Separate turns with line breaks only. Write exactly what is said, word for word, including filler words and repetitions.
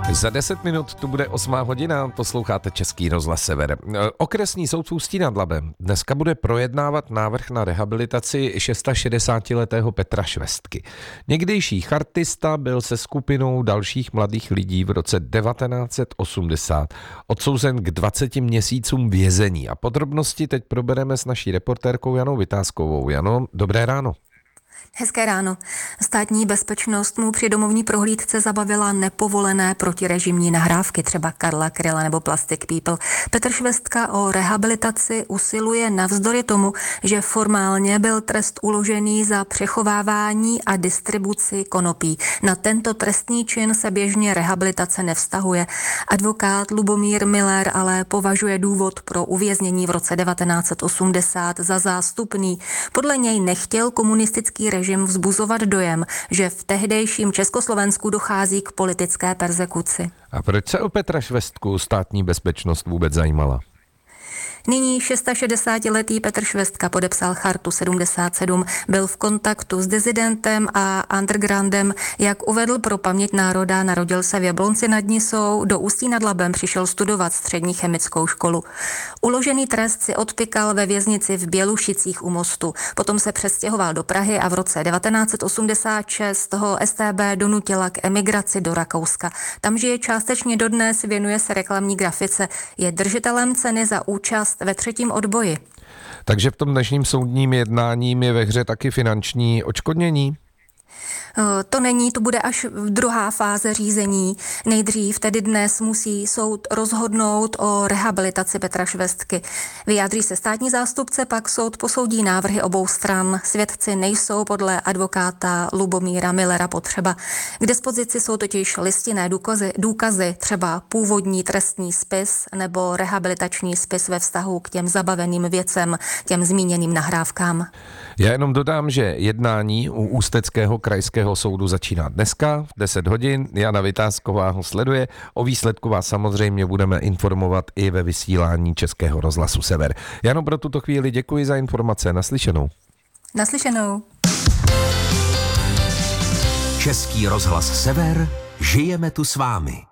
Za deset minut tu bude osmá hodina, posloucháte Český rozhlas Sever. Okresní soud v Ústí nad Labem dneska bude projednávat návrh na rehabilitaci šedesátišestiletého Petra Švestky. Někdejší chartista byl se skupinou dalších mladých lidí v roce devatenáct set osmdesát odsouzen k dvaceti měsícům vězení. A podrobnosti teď probereme s naší reportérkou Janou Vytázkovou. Jano, dobré ráno.
Hezké ráno. Státní bezpečnost mu při domovní prohlídce zabavila nepovolené protirežimní nahrávky, třeba Karla Kryla nebo Plastic People. Petr Švestka o rehabilitaci usiluje navzdory tomu, že formálně byl trest uložený za přechovávání a distribuci konopí. Na tento trestný čin se běžně rehabilitace nevztahuje. Advokát Lubomír Miller ale považuje důvod pro uvěznění v roce devatenáct set osmdesát za zástupný. Podle něj nechtěl komunistický režim vzbuzovat dojem, že v tehdejším Československu dochází k politické perzekuci.
A proč se o Petra Švestku státní bezpečnost vůbec zajímala?
Nyní šedesátišestiletý Petr Švestka podepsal chartu sedmdesát sedm, byl v kontaktu s dizidentem a undergroundem, jak uvedl pro Paměť národa, narodil se v Jablonci nad Nisou, do Ústí nad Labem přišel studovat střední chemickou školu. Uložený trest si odpykal ve věznici v Bělušicích u Mostu. Potom se přestěhoval do Prahy a v roce devatenáct set osmdesát šest ho S T B donutila k emigraci do Rakouska. Tam žije částečně dodnes, věnuje se reklamní grafice, je držitelem ceny za účast ve třetím odboji.
Takže v tom dnešním soudním jednáním je ve hře taky finanční odškodnění?
To není, to bude až druhá fáze řízení. Nejdřív, tedy dnes, musí soud rozhodnout o rehabilitaci Petra Švestky. Vyjádří se státní zástupce, pak soud posoudí návrhy obou stran. Svědci nejsou podle advokáta Lubomíra Millera potřeba. K dispozici jsou totiž listinné důkazy, důkazy, třeba původní trestní spis nebo rehabilitační spis ve vztahu k těm zabaveným věcem, těm zmíněným nahrávkám.
Já jenom dodám, že jednání u Ústeckého krajského soudu začíná dneska v deset hodin. Jana Vytázková ho sleduje. O výsledku vás samozřejmě budeme informovat i ve vysílání Českého rozhlasu Sever. Jano, pro tuto chvíli děkuji za informace. Naslyšenou.
Naslyšenou.
Český rozhlas Sever. Žijeme tu s vámi.